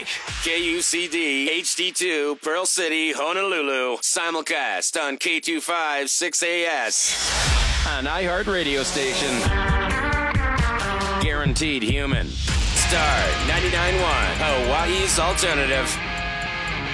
Lake, KUCD, HD2, Pearl City, Honolulu. Simulcast on K25 6AS. An iHeart radio station. Guaranteed human. Star 99.1, Hawaii's alternative.